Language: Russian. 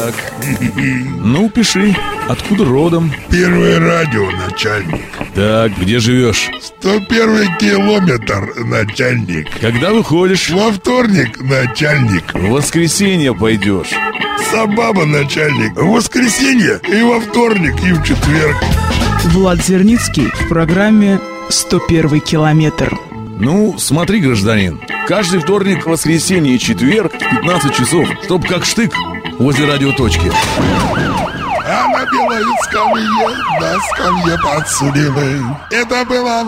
Так. Ну, пиши. Откуда родом? Первое радио, начальник. Так, где живешь? 101 километр, начальник. Когда выходишь? Во вторник, начальник. В воскресенье пойдешь. Собаба, начальник. В воскресенье и во вторник, и в четверг. Влад Зерницкий в программе «101 километр». Ну, смотри, гражданин, каждый вторник, воскресенье и четверг в 15 часов, чтоб как штык возле радиоточки. А на белой скамье, на скамье подсудимой. Это было